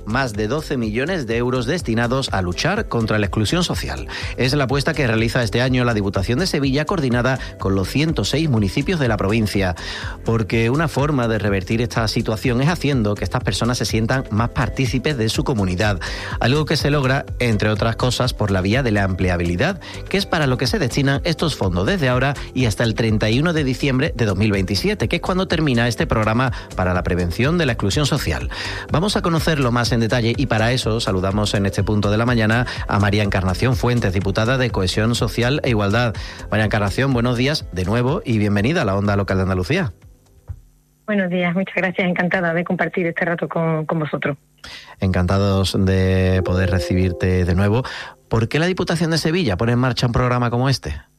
más de 12 millones de euros destinados a luchar contra la exclusión social. Es la apuesta que realiza este año la Diputación de Sevilla, coordinada con los 106 municipios de la provincia, porque una forma de revertir esta situación es haciendo que estas personas se sientan más partícipes de su comunidad, algo que se logra, entre otras cosas, por la vía de la empleabilidad, que es para lo que se destinan estos fondos desde ahora y hasta el 31 de diciembre de 2027, que es cuando termina este programa para la prevención de la exclusión social. Vamos a conocerlo más en detalle y para eso saludamos en este punto de la mañana a María Encarnación Fuentes, diputada de Cohesión Social e Igualdad. María Encarnación, buenos días de nuevo y bienvenida a la Onda Local de Andalucía. Buenos días, muchas gracias, encantada de compartir este rato con vosotros. Encantados de poder recibirte de nuevo. ¿Por qué la Diputación de Sevilla pone en marcha un programa como este?